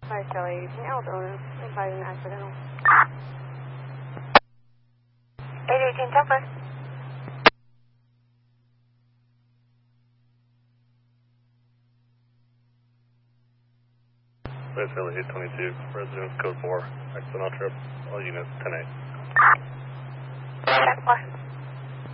Hi, Shelly. Can you Eldona advise an accidental? 818 Temper. West Philly 822, residence code 4, accidental trip, all units 10-8. 10-4.